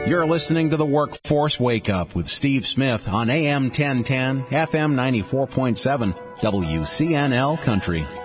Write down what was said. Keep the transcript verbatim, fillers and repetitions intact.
You're listening to the Workforce Wake Up with Steve Smith on A M ten ten, F M ninety-four point seven, W C N L Country.